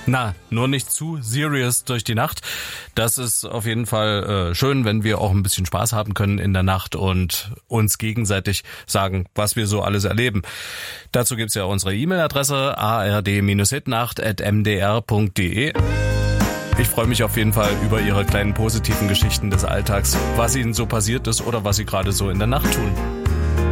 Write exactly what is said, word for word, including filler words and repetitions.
Na, nur nicht zu serious durch die Nacht. Das ist auf jeden Fall äh, schön, wenn wir auch ein bisschen Spaß haben können in der Nacht und uns gegenseitig sagen, was wir so alles erleben. Dazu gibt's ja unsere E-Mail-Adresse a r d hitnacht at m d r punkt d e. Ich freue mich auf jeden Fall über Ihre kleinen positiven Geschichten des Alltags, was Ihnen so passiert ist oder was Sie gerade so in der Nacht tun.